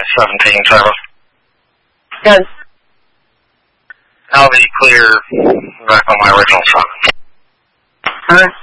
17, Trevor. Good. I'll be clear back on my original truck. Alright.